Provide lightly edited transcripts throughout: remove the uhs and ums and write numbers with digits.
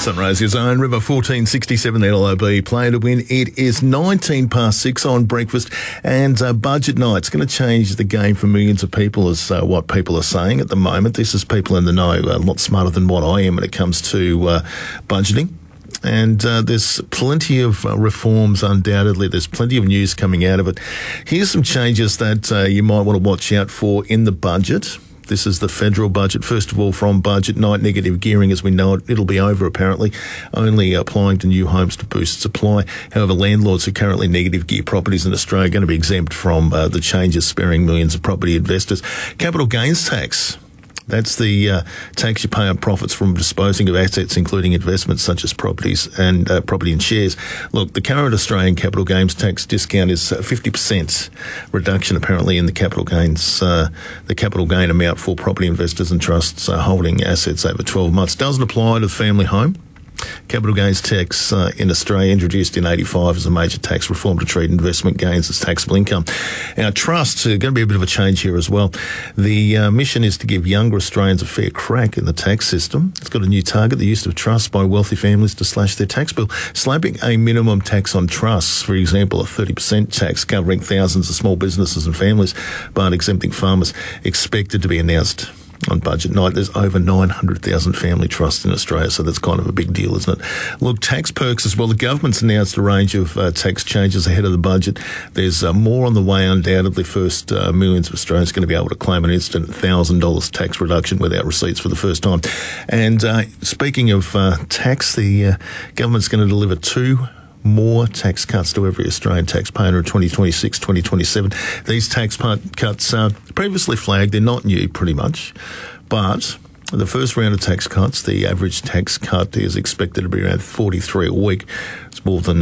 Sunraysia Zone, River 1467, the LOB play to win. It is 6:19 on breakfast, and budget night. It's going to change the game for millions of people, is what people are saying at the moment. This is people in the know, a lot smarter than what I am when it comes to budgeting. And there's plenty of reforms, undoubtedly. There's plenty of news coming out of it. Here's some changes that you might want to watch out for in the budget. This is the federal budget. First of all, from budget night, negative gearing, as we know it, it'll be over apparently, only applying to new homes to boost supply. However, landlords who currently negative gear properties in Australia are going to be exempt from the changes, sparing millions of property investors. Capital gains tax. That's the tax you pay on profits from disposing of assets, including investments such as properties and property and shares. Look, the current Australian capital gains tax discount is 50% reduction, apparently, in the capital gain amount for property investors and trusts holding assets over 12 months. Doesn't apply to the family home. Capital gains tax in Australia, introduced in 85 as a major tax reform to treat investment gains as taxable income. Our trusts are going to be a bit of a change here as well. The mission is to give younger Australians a fair crack in the tax system. It's got a new target, the use of trusts by wealthy families to slash their tax bill. Slapping a minimum tax on trusts, for example, a 30% tax covering thousands of small businesses and families, but exempting farmers, expected to be announced on budget night. There's over 900,000 family trusts in Australia, so that's kind of a big deal, isn't it? Look, tax perks as well. The government's announced a range of tax changes ahead of the budget. There's more on the way, undoubtedly. First, millions of Australians are going to be able to claim an instant $1,000 tax reduction without receipts for the first time. And speaking of tax, the government's going to deliver two more tax cuts to every Australian taxpayer in 2026, 2027. These tax cuts are previously flagged. They're not new, pretty much. But the first round of tax cuts, the average tax cut is expected to be around $43 a week. It's more than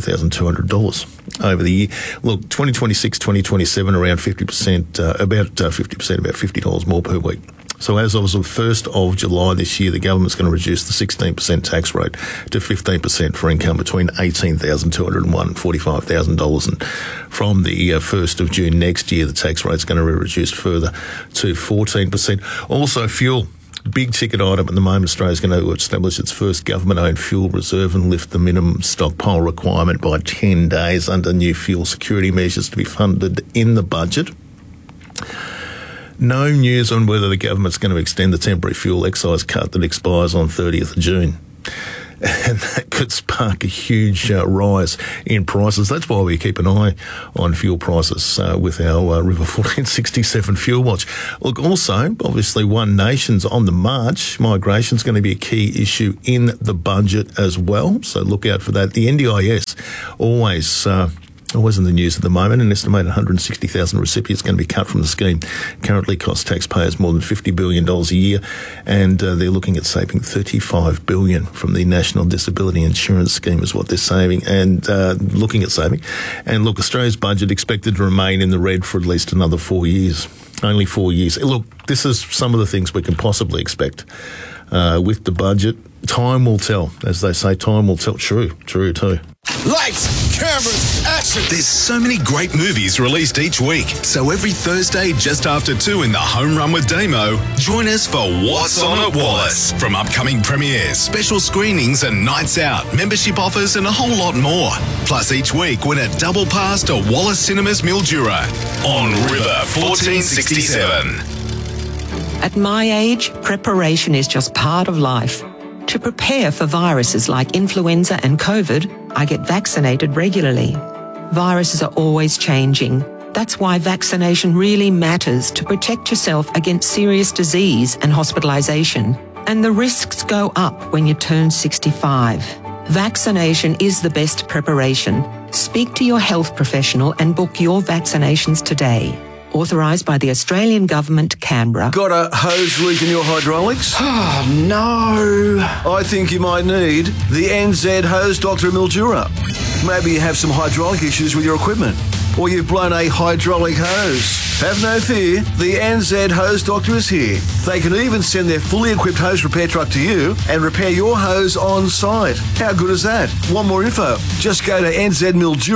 $2,200 over the year. Look, 2026, 2027, around 50%, about $50 more per week. So as of the 1st of July this year, the government's going to reduce the 16% tax rate to 15% for income between $18,201 and $45,000. And from the 1st of June next year, the tax rate's going to be reduced further to 14%. Also, fuel. Big ticket item at the moment. Australia's going to establish its first government-owned fuel reserve and lift the minimum stockpile requirement by 10 days under new fuel security measures to be funded in the budget. No news on whether the government's going to extend the temporary fuel excise cut that expires on 30th of June. And that could spark a huge rise in prices. That's why we keep an eye on fuel prices with our River 1467 Fuel Watch. Look, also, obviously, One Nation's on the march. Migration's going to be a key issue in the budget as well, so look out for that. The NDIS, always in the news at the moment. An estimated 160,000 recipients going to be cut from the scheme. Currently costs taxpayers more than $50 billion a year, and they're looking at saving $35 billion from the National Disability Insurance Scheme is what they're saving, and looking at saving. And look, Australia's budget expected to remain in the red for at least another 4 years. Only 4 years. Look, this is some of the things we can possibly expect with the budget. Time will tell. As they say, time will tell. True too. Lights, cameras, action. There's so many great movies released each week. So every Thursday, just after 2 in the Home Run with Damo, join us for What's On at Wallace. From upcoming premieres, special screenings and nights out, membership offers and a whole lot more. Plus each week, win a double pass to Wallace Cinemas Mildura on River 1467. At my age, preparation is just part of life. To prepare for viruses like influenza and COVID, I get vaccinated regularly. Viruses are always changing. That's why vaccination really matters to protect yourself against serious disease and hospitalisation. And the risks go up when you turn 65. Vaccination is the best preparation. Speak to your health professional and book your vaccinations today. Authorised by the Australian Government, Canberra. Got a hose leak in your hydraulics? Oh, no. I think you might need the NZ Hose Doctor Mildura. Maybe you have some hydraulic issues with your equipment, or you've blown a hydraulic hose. Have no fear, the NZ Hose Doctor is here. They can even send their fully equipped hose repair truck to you and repair your hose on site. How good is that? Want more info? Just go to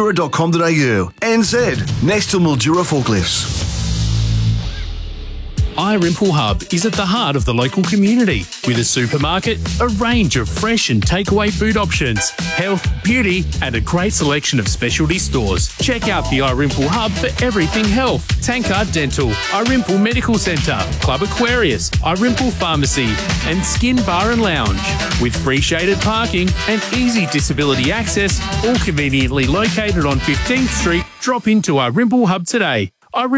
nzmildura.com.au. NZ, next to Mildura Forklifts. iRimple Hub is at the heart of the local community with a supermarket, a range of fresh and takeaway food options, health, beauty, and a great selection of specialty stores. Check out the iRimple Hub for everything health. Tankard Dental, iRimple Medical Centre, Club Aquarius, iRimple Pharmacy, and Skin Bar and Lounge. With free shaded parking and easy disability access, all conveniently located on 15th Street, drop into iRimple Hub today.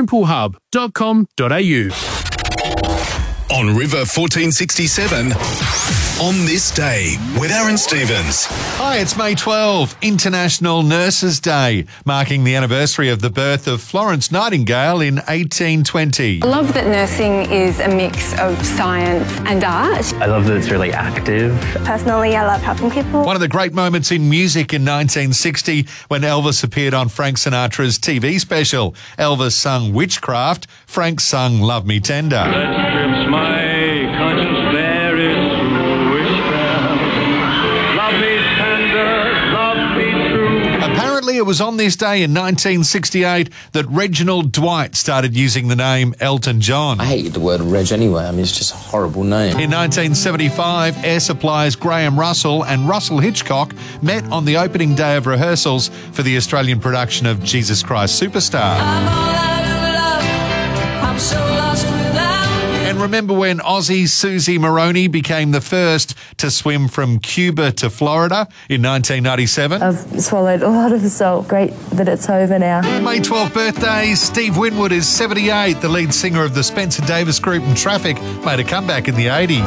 iRimpleHub.com.au. On River 1467, on this day with Aaron Stevens. Hi, it's May 12, International Nurses Day, marking the anniversary of the birth of Florence Nightingale in 1820. I love that nursing is a mix of science and art. I love that it's really active. Personally, I love helping people. One of the great moments in music in 1960 when Elvis appeared on Frank Sinatra's TV special. Elvis sung Witchcraft, Frank sung Love Me Tender. My conscience there is witchcraft. Love me tender, love me true. Apparently it was on this day in 1968 that Reginald Dwight started using the name Elton John. I hate the word Reg anyway. I mean, it's just a horrible name. In 1975, Air Supply's Graham Russell and Russell Hitchcock met on the opening day of rehearsals for the Australian production of Jesus Christ Superstar. I'm all out of love. I'm so lost without. And remember when Aussie Susie Moroney became the first to swim from Cuba to Florida in 1997? I've swallowed a lot of salt. Great that it's over now. May 12th birthday, Steve Winwood is 78. The lead singer of the Spencer Davis Group and Traffic made a comeback in the 80s.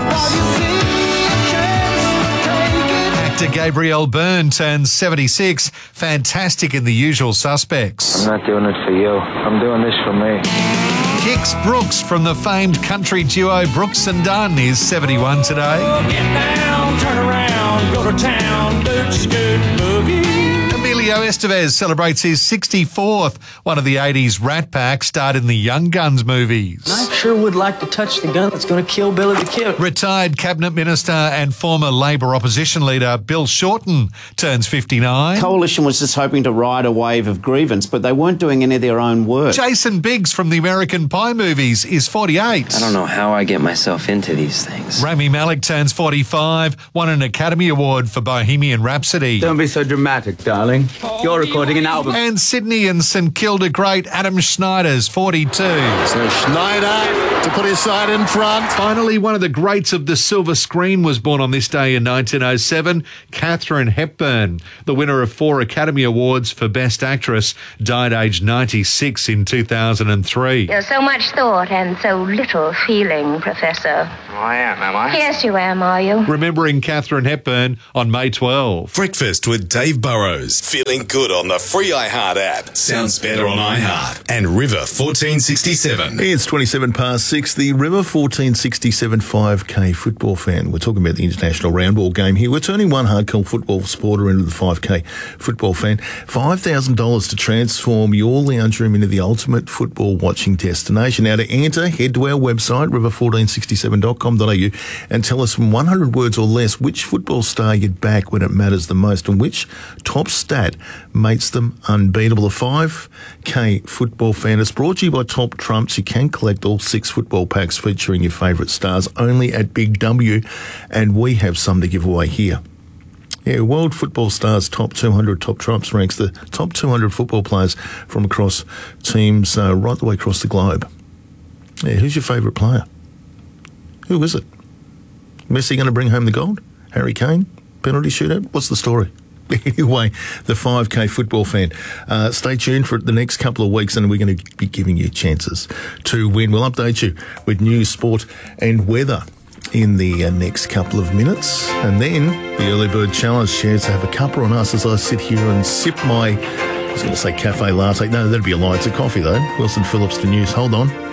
Actor Gabriel Byrne turns 76. Fantastic in The Usual Suspects. I'm not doing it for you. I'm doing this for me. Kix Brooks from the famed country duo Brooks and Dunn is 71 today. Get down, turn around, go to town, boots, good boogie. Emilio Estevez celebrates his 64th. One of the 80s Rat Pack starred in the Young Guns movies. I sure would like to touch the gun that's going to kill Billy the Kid. Retired Cabinet Minister and former Labor opposition leader Bill Shorten turns 59. Coalition was just hoping to ride a wave of grievance, but they weren't doing any of their own work. Jason Biggs from the American Pie movies is 48. I don't know how I get myself into these things. Rami Malek turns 45, won an Academy Award for Bohemian Rhapsody. Don't be so dramatic, darling. You're recording an album. And Sydney and St Kilda great Adam Schneider's 42. So Schneider to put his side in front. Finally, one of the greats of the silver screen was born on this day in 1907, Katharine Hepburn. The winner of 4 Academy Awards for Best Actress, died aged 96 in 2003. There's so much thought and so little feeling, Professor. I am I? Yes, you am, are you? Remembering Katharine Hepburn on May 12. Breakfast with Dave Burrows. Feeling good on the free iHeart app. Sounds better on iHeart. And River 1467. It's 27 past 6. The River 1467 5K football fan. We're talking about the international roundball game here. We're turning one hardcore football supporter into the 5K football fan. $5,000 to transform your lounge room into the ultimate football watching destination. Now to enter, head to our website, river1467.com.au, and tell us from 100 words or less which football star you'd back when it matters the most and which top stat makes them unbeatable. The 5K football fan is brought to you by Top Trumps. You can collect all 6 football packs featuring your favourite stars only at Big W, and we have some to give away here. Yeah, World Football Stars Top 200 Top Trumps ranks the top 200 football players from across teams right the way across the globe. Yeah, who's your favourite player? Who is it? Messi going to bring home the gold? Harry Kane? Penalty shootout? What's the story? Anyway, the 5K football fan. Stay tuned for the next couple of weeks and we're going to be giving you chances to win. We'll update you with news, sport and weather in the next couple of minutes. And then the Early Bird Challenge shares have a cuppa on us as I sit here and sip my, I was going to say cafe latte. No, that'd be a lie. It's a coffee though. Wilson Phillips, the news. Hold on.